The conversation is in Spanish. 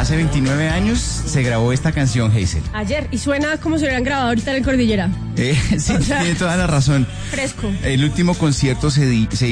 Hace 29 años se grabó esta canción, Hazel. Ayer, y suena como si lo hubieran grabado ahorita en el Cordillera. Sí, tiene toda la razón. Fresco. El último concierto se